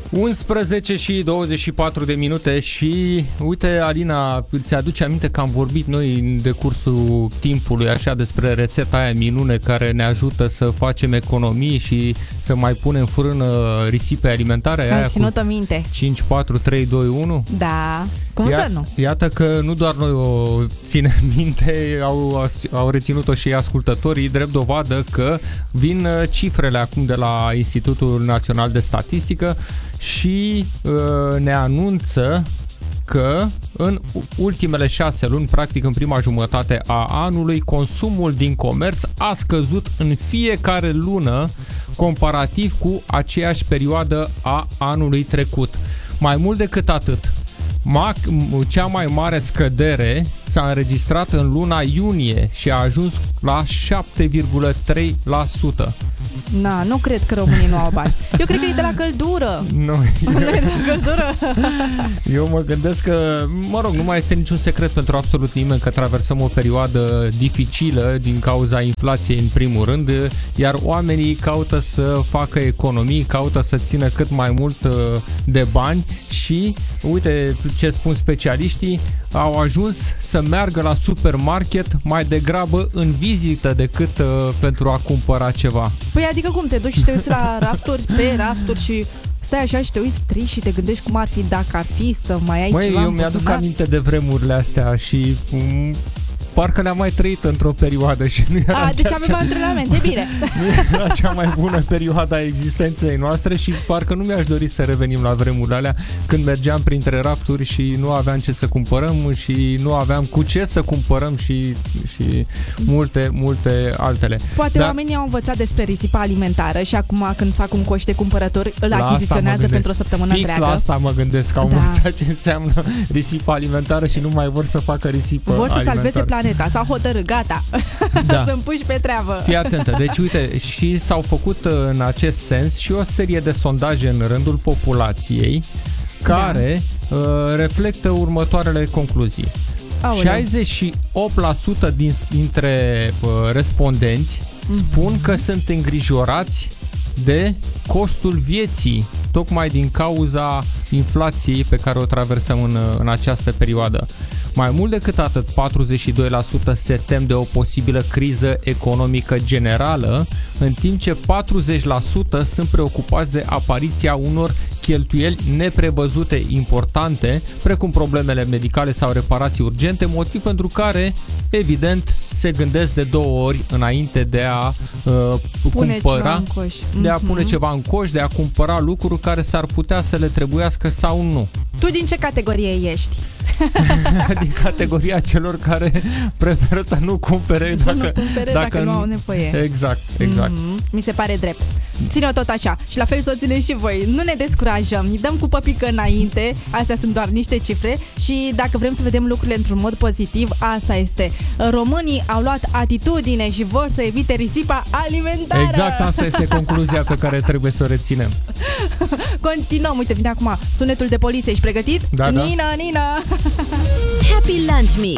11 și 24 de minute și uite, Alina, îți aduce aminte că am vorbit noi în decursul timpului așa despre rețeta aia minune care ne ajută să facem economii și să mai punem frână risipe alimentare? Ai ținut-o minte. 5, 4, 3, 2, 1? Da, cum să nu? Iată că nu doar noi o ținem minte, au reținut-o și ascultătorii, drept dovadă că vin cifrele acum de la Institutul Național de Statistică și ne anunță că în ultimele 6 luni, practic în prima jumătate a anului, consumul din comerț a scăzut în fiecare lună comparativ cu aceeași perioadă a anului trecut. Mai mult decât atât, cea mai mare scădere s-a înregistrat în luna iunie și a ajuns la 7,3%. Na, nu cred că românii nu au bani. Eu cred că e de la căldură. Nu e de la căldură. Eu mă gândesc că, nu mai este niciun secret pentru absolut nimeni că traversăm o perioadă dificilă din cauza inflației în primul rând, iar oamenii caută să facă economii, caută să țină cât mai mult de bani și, uite ce spun specialiștii, au ajuns să meargă la supermarket mai degrabă în vizită decât pentru a cumpăra ceva. Păi adică cum, te duci și te uiți la rafturi, pe rafturi și stai așa și te uiți trist și te gândești cum ar fi dacă ar fi să mai ai ceva. Eu mi-aduc aminte de vremurile astea și parcă le-am mai trăit într-o perioadă și nu era deci avem antrenament, e bine. Nu era cea mai bună perioadă a existenței noastre și parcă nu mi-aș dori să revenim la vremurile alea când mergeam printre rafturi și nu aveam ce să cumpărăm și nu aveam cu ce să cumpărăm și multe altele. Poate oamenii au învățat despre risipa alimentară și acum când fac un coș de cumpărători îl achiziționează pentru o săptămână întreagă. La asta mă gândesc, că au învățat ce înseamnă risipa alimentară și nu mai vor să facă risipă alimentară. Vor să salveze planeta, s-au hotărât, gata, să-mi puși pe treabă. Fii atentă, deci uite, și s-au făcut în acest sens și o serie de sondaje în rândul populației care reflectă următoarele concluzii. Aoleu. 68% dintre respondenți spun că sunt îngrijorați de costul vieții, tocmai din cauza inflației pe care o traversăm în această perioadă. Mai mult decât atât, 42% se tem de o posibilă criză economică generală, în timp ce 40% sunt preocupați de apariția unor cheltuieli neprevăzute importante, precum problemele medicale sau reparații urgente, motiv pentru care, evident, se gândesc de 2 ori înainte de a cumpăra, de a pune ceva în coș, de a cumpăra lucruri care s-ar putea să le trebuiască sau nu. Tu din ce categorie ești? Din categoria celor care preferă să nu cumpere dacă nu au nevoie. Exact. Mi se pare drept. Ține-o tot așa și la fel să o țineți și voi. Nu ne descurajăm, îi dăm cu păpică înainte. Astea sunt doar niște cifre și dacă vrem să vedem lucrurile într-un mod pozitiv, asta este. Românii au luat atitudine și vor să evite risipa alimentară. Exact, asta este concluzia pe care trebuie să o reținem. Continuăm, uite, vine acum sunetul de poliție. Ești pregătit? Da. Nina! Happy Lunch Mix.